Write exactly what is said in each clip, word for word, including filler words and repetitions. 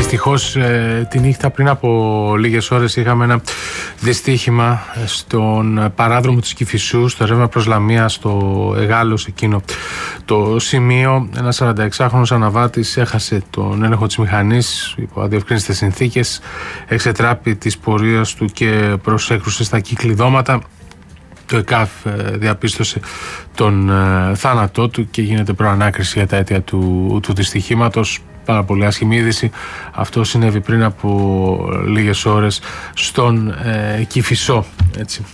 Δυστυχώς ε, τη νύχτα πριν από λίγες ώρες είχαμε ένα δυστύχημα στον παράδρομο της Κηφισού, στο ρεύμα προς Λαμία, στο Εγάλος εκείνο το σημείο. Ένας σαρανταεξάχρονος αναβάτης έχασε τον έλεγχο της μηχανής υπό αδιευκρίνιστες συνθήκες, εξετράπη της πορείας του και προσέκρουσε στα κυκλειδώματα. Το ΕΚΑΒ διαπίστωσε τον θάνατό του και γίνεται προανάκριση για τα αίτια του, του δυστυχήματος. Πάρα πολύ άσχημη είδηση. Αυτό συνέβη πριν από λίγες ώρες στον ε, Κηφισό. Έτσι.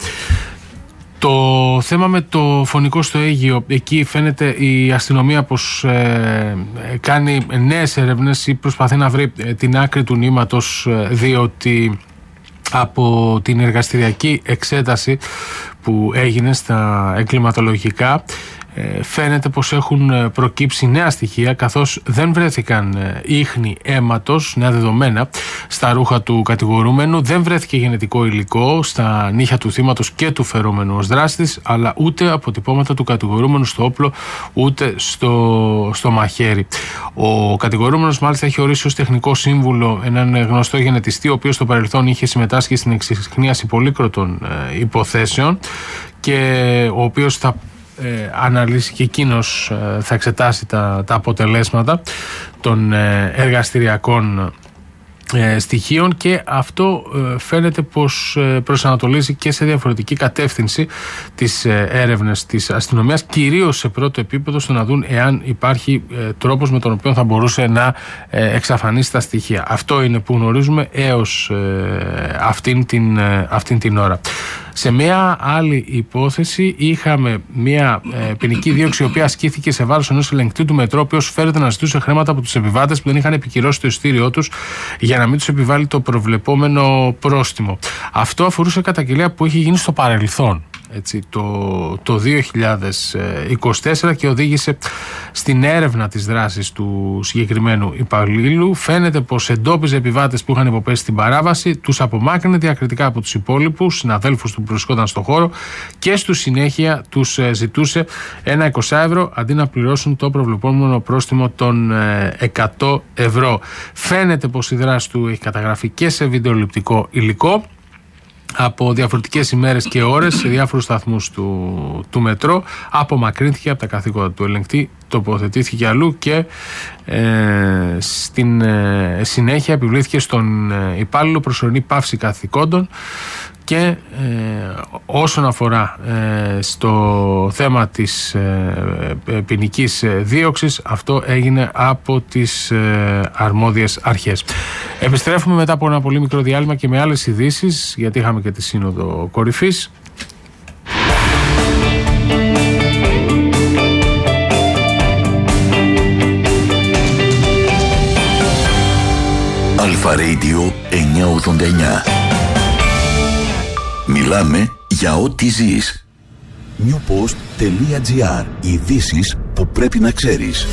Το θέμα με το φωνικό στο Αίγυο, εκεί φαίνεται η αστυνομία πως ε, κάνει νέες έρευνες ή προσπαθεί να βρει την άκρη του νήματος, διότι από την εργαστηριακή εξέταση που έγινε στα εγκληματολογικά φαίνεται πως έχουν προκύψει νέα στοιχεία, καθώς δεν βρέθηκαν ίχνη αίματος, νέα δεδομένα στα ρούχα του κατηγορούμενου, δεν βρέθηκε γενετικό υλικό στα νύχια του θύματος και του φερόμενου ως δράστης, αλλά ούτε αποτυπώματα του κατηγορούμενου στο όπλο, ούτε στο, στο μαχαίρι. Ο κατηγορούμενος μάλιστα έχει ορίσει ως τεχνικό σύμβουλο έναν γνωστό γενετιστή, ο οποίος στο παρελθόν είχε συμμετάσχει στην εξυχνίαση πολύκροτων ε, υποθέσεων και ο οποίος θα Ε, αναλύσει και εκείνος ε, θα εξετάσει τα, τα αποτελέσματα των ε, εργαστηριακών ε, στοιχείων, και αυτό ε, φαίνεται πως ε, προσανατολίζει και σε διαφορετική κατεύθυνση τις ε, έρευνες της αστυνομίας, κυρίως σε πρώτο επίπεδο, στο να δουν εάν υπάρχει ε, τρόπος με τον οποίο θα μπορούσε να ε, εξαφανίσει τα στοιχεία. Αυτό είναι που γνωρίζουμε έως ε, αυτήν, την, ε, αυτήν την ώρα. Σε μια άλλη υπόθεση είχαμε μια ε, ποινική δίωξη η οποία ασκήθηκε σε βάρος ενός ελεγκτή του μετρό, ο οποίος φέρεται να ζητούσε χρήματα από τους επιβάτες που δεν είχαν επικυρώσει το εισιτήριό τους για να μην τους επιβάλλει το προβλεπόμενο πρόστιμο. Αυτό αφορούσε καταγγελία που είχε γίνει στο παρελθόν, έτσι, το, το δύο χιλιάδες είκοσι τέσσερα, και οδήγησε στην έρευνα της δράσης του συγκεκριμένου υπαλλήλου. Φαίνεται πως εντόπιζε επιβάτες που είχαν υποπέσει στην παράβαση, τους απομάκρυνε διακριτικά από τους υπόλοιπους συναδέλφους του που βρισκόταν στο χώρο και στη συνέχεια τους ζητούσε ένα είκοσι ευρώ αντί να πληρώσουν το προβλεπόμενο πρόστιμο των εκατό ευρώ. Φαίνεται πως η δράση του έχει καταγραφεί και σε βιντεοληπτικό υλικό από διαφορετικές ημέρες και ώρες σε διάφορους σταθμούς του, του μετρό. Απομακρύνθηκε από τα καθήκοντα του ελεγκτή, τοποθετήθηκε αλλού και ε, στην ε, συνέχεια επιβλήθηκε στον ε, υπάλληλο προσωρινή πάυση καθηκόντων. Και ε, όσον αφορά ε, στο θέμα της ε, ποινικής δίωξης, αυτό έγινε από τις ε, αρμόδιες αρχές. Επιστρέφουμε μετά από ένα πολύ μικρό διάλειμμα και με άλλες ειδήσεις, γιατί είχαμε και τη Σύνοδο Κορυφής. Αλφα Radio εννιακόσια ογδόντα εννιά. Μιλάμε για ό,τι ζεις. newpost τελεία gr. Ειδήσεις που πρέπει να ξέρεις.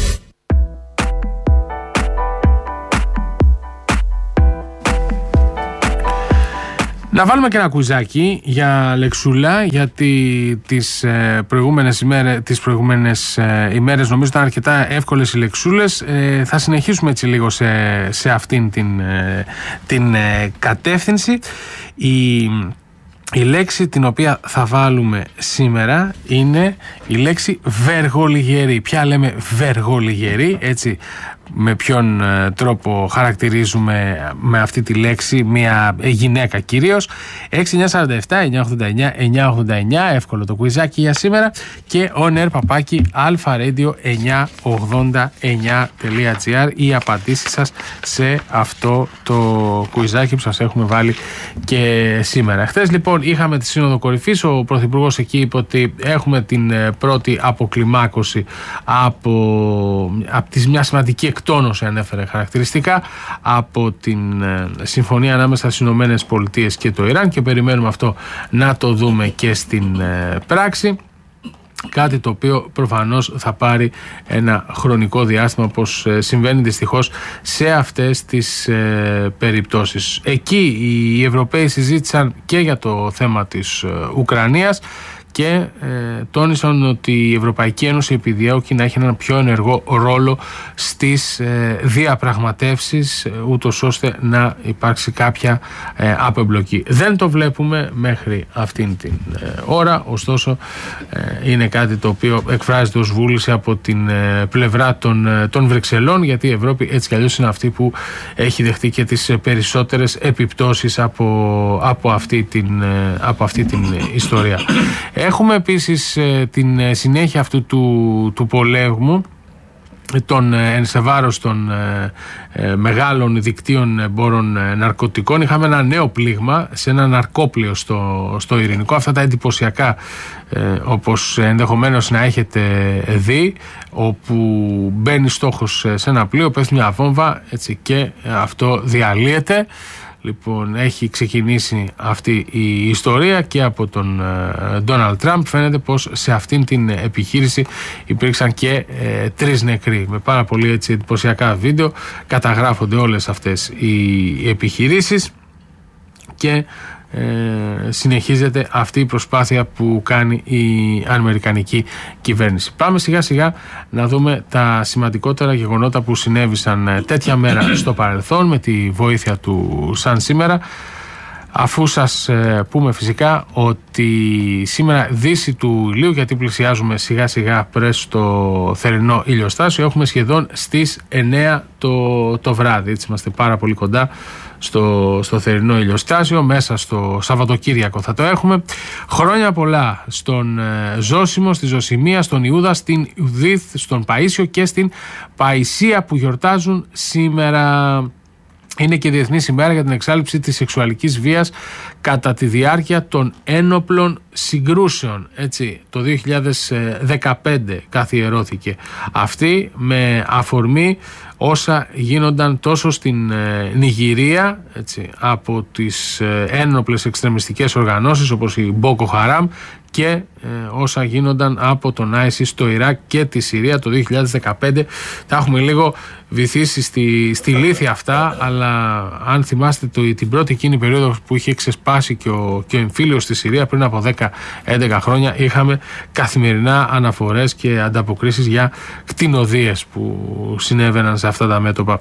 Να βάλουμε και ένα κουιζάκι για λεξούλα, γιατί τις ε, προηγούμενες ημέρες, τις προηγούμενες ε, ημέρες νομίζω ήταν αρκετά εύκολες οι λεξούλες. Ε, θα συνεχίσουμε έτσι λίγο σε, σε αυτήν την, ε, την ε, κατεύθυνση. Η... Η λέξη την οποία θα βάλουμε σήμερα είναι η λέξη βεργολιγερή. Ποια λέμε βεργολιγερή, έτσι, με ποιον τρόπο χαρακτηρίζουμε με αυτή τη λέξη μια γυναίκα κυρίως. έξι εννιά σαράντα επτά εννιακόσια ογδόντα εννιά εννιακόσια ογδόντα εννιά, εύκολο το κουιζάκι για σήμερα, και on air παπάκι alfaradio εννιακόσια ογδόντα εννιά τελεία gr οι απαντήσεις σας σε αυτό το κουιζάκι που σας έχουμε βάλει και σήμερα. Χθες λοιπόν είχαμε τη Σύνοδο Κορυφής. Ο Πρωθυπουργός εκεί είπε ότι έχουμε την πρώτη αποκλιμάκωση από, από τη μια σημαντική εκτόνωση, ανέφερε χαρακτηριστικά, από την ε, συμφωνία ανάμεσα στις Ηνωμένες Πολιτείες και το Ιράν, και περιμένουμε αυτό να το δούμε και στην ε, πράξη. Κάτι το οποίο προφανώς θα πάρει ένα χρονικό διάστημα, όπως ε, συμβαίνει δυστυχώς σε αυτές τις ε, περιπτώσεις. Εκεί οι Ευρωπαίοι συζήτησαν και για το θέμα της ε, Ουκρανίας και ε, τόνισαν ότι η Ευρωπαϊκή Ένωση επιδιώκει να έχει έναν πιο ενεργό ρόλο στις ε, διαπραγματεύσεις, ε, ούτως ώστε να υπάρξει κάποια ε, απεμπλοκή. Δεν το βλέπουμε μέχρι αυτήν την ε, ώρα, ωστόσο ε, είναι κάτι το οποίο εκφράζεται ως βούληση από την ε, πλευρά των, ε, των Βρυξελών, γιατί η Ευρώπη έτσι κι αλλιώς είναι αυτή που έχει δεχτεί και τις περισσότερες επιπτώσεις από, από, αυτή, την, ε, από αυτή την ιστορία. Έχουμε επίσης ε, την συνέχεια αυτού του, του πολέμου, των, ε, σε βάρος των ε, ε, μεγάλων δικτύων εμπόρων ε, ναρκωτικών. Είχαμε ένα νέο πλήγμα σε ένα ναρκόπλαιο στο, στο Ειρηνικό. Αυτά τα εντυπωσιακά, ε, όπως ενδεχομένως να έχετε δει, όπου μπαίνει στόχος σε ένα πλοίο, πέφτει μια βόμβα, έτσι, και αυτό διαλύεται. Λοιπόν, έχει ξεκινήσει αυτή η ιστορία και από τον Ντόναλντ Τραμπ. Φαίνεται πως σε αυτήν την επιχείρηση υπήρξαν και ε, τρεις νεκροί. Με πάρα πολύ έτσι εντυπωσιακά βίντεο καταγράφονται όλες αυτές οι επιχειρήσεις και Ε, συνεχίζεται αυτή η προσπάθεια που κάνει η αμερικανική κυβέρνηση. Πάμε σιγά σιγά να δούμε τα σημαντικότερα γεγονότα που συνέβησαν τέτοια μέρα στο παρελθόν με τη βοήθεια του σαν σήμερα, αφού σας ε, πούμε φυσικά ότι σήμερα δύση του ηλίου, γιατί πλησιάζουμε σιγά σιγά πρες στο θερινό ηλιοστάσιο, έχουμε σχεδόν στις εννέα το, το βράδυ. Έτσι είμαστε πάρα πολύ κοντά στο, στο θερινό ηλιοστάσιο. Μέσα στο Σαββατοκύριακο θα το έχουμε. Χρόνια πολλά στον ε, Ζώσιμο, στη Ζωσιμία, στον Ιούδα, στην Ιουδίθ, στον Παΐσιο και στην Παϊσία που γιορτάζουν σήμερα. Είναι και Διεθνής ημέρα για την εξάλληψη της σεξουαλικής βίας κατά τη διάρκεια των ένοπλων συγκρούσεων. Έτσι, το δύο χιλιάδες δεκαπέντε καθιερώθηκε αυτή με αφορμή όσα γίνονταν τόσο στην ε, Νιγηρία, έτσι, από τις ε, ένοπλες εξτρεμιστικές οργανώσεις όπως η Μπόκο Χαράμ, και ε, όσα γίνονταν από τον άισις στο Ιράκ και τη Συρία το δύο χιλιάδες δεκαπέντε. Τα έχουμε λίγο βυθίσει στη, στη λύθη αυτά, αλλά αν θυμάστε το, την πρώτη εκείνη περίοδο που είχε ξεσπάσει και ο, και ο εμφύλιος στη Συρία πριν από δέκα έντεκα χρόνια, είχαμε καθημερινά αναφορές και ανταποκρίσεις για κτηνοδείες που συνέβαιναν σε αυτά τα μέτωπα.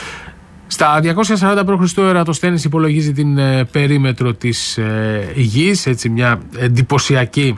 Στα διακόσια σαράντα π.Χ. ο Ερατοσθένης υπολογίζει την ε, περίμετρο της ε, γης, έτσι μια εντυπωσιακή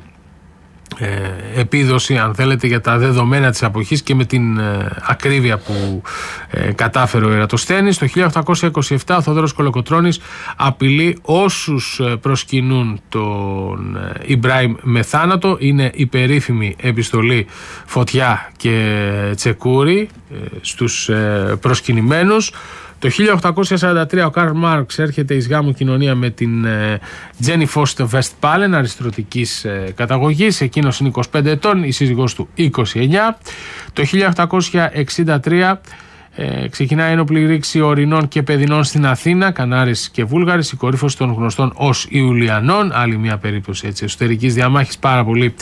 ε, επίδοση, αν θέλετε, για τα δεδομένα της εποχής και με την ε, ακρίβεια που ε, κατάφερε ο Ερατοσθένης. Το χίλια οκτακόσια είκοσι επτά ο Θόδωρος Κολοκοτρώνης απειλεί όσους προσκυνούν τον ε, Ιμπράιμ με θάνατο. Είναι η περίφημη επιστολή Φωτιά και Τσεκούρη ε, στους ε, προσκυνημένους. Το χίλια οκτακόσια σαράντα τρία ο Καρλ Μάρξ έρχεται εις γάμο κοινωνία με την Τζένι Φώστερ Βεστπάλεν, αριστοτικής ε, καταγωγής. Εκείνος είναι είκοσι πέντε ετών, η σύζυγός του είκοσι εννιά. Το χίλια οκτακόσια εξήντα τρία ε, ξεκινά ένοπλη ρήξη ορεινών και παιδινών στην Αθήνα, Κανάρης και Βούλγαρης, η κορύφωση των γνωστών ως Ιουλιανών. Άλλη μια περίπτωση έτσι, εσωτερικής διαμάχης πάρα πολύ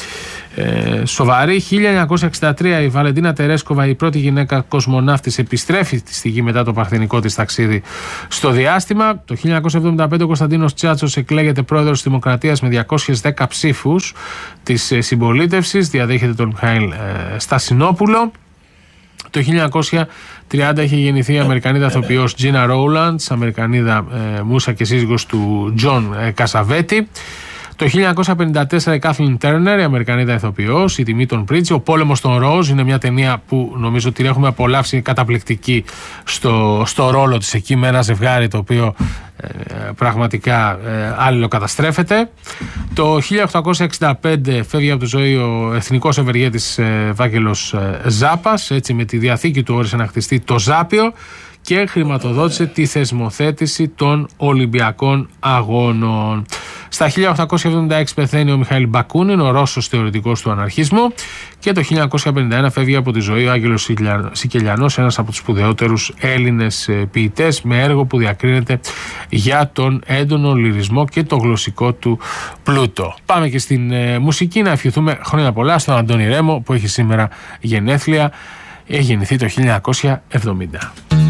ε, σοβαρή. χίλια εννιακόσια εξήντα τρία η Βαλεντίνα Τερέσκοβα, η πρώτη γυναίκα κοσμοναύτης, επιστρέφει στη γη μετά το παρθενικό της ταξίδι στο διάστημα. Το χίλια εννιακόσια εβδομήντα πέντε ο Κωνσταντίνος Τσάτσος εκλέγεται πρόεδρος της Δημοκρατίας με διακόσιες δέκα ψήφους της ε, συμπολίτευσης, διαδέχεται τον Μιχαήλ ε, Στασινόπουλο. Το χίλια εννιακόσια τριάντα είχε γεννηθεί η Αμερικανίδα ηθοποιός Τζίνα Ρόουλαντς, Αμερικανίδα ε, μούσα και σύζυγος του Τζον ε, Κασαβέτη. Το χίλια εννιακόσια πενήντα τέσσερα η Κάθλιν Τέρνερ, η Αμερικανίδα ηθοποιός, η τιμή των Πρίτσι. Ο πόλεμος των Ροζ είναι μια ταινία που νομίζω ότι έχουμε απολαύσει, καταπληκτική στο, στο ρόλο της εκεί, με ένα ζευγάρι το οποίο ε, πραγματικά ε, αλληλοκαταστρέφεται. Το χίλια οκτακόσια εξήντα πέντε φεύγει από τη ζωή ο εθνικός ευεργέτης ε, Βάγγελος ε, Ζάπας, έτσι με τη διαθήκη του όρισε να χτιστεί το Ζάπιο και χρηματοδότησε τη θεσμοθέτηση των Ολυμπιακών Αγώνων. Στα χίλια οκτακόσια εβδομήντα έξι πεθαίνει ο Μιχαήλ Μπακούνιν, ο Ρώσος θεωρητικός του αναρχισμού, και το χίλια εννιακόσια πενήντα ένα φεύγει από τη ζωή ο Άγγελος Σικελιανός, ένας από τους σπουδαιότερους Έλληνες ποιητές, με έργο που διακρίνεται για τον έντονο λυρισμό και το γλωσσικό του πλούτο. Πάμε και στην ε, μουσική, να ευχηθούμε χρόνια πολλά στον Αντώνη Ρέμο που έχει σήμερα γενέθλια. Έχει γεννηθεί το χίλια εννιακόσια εβδομήντα.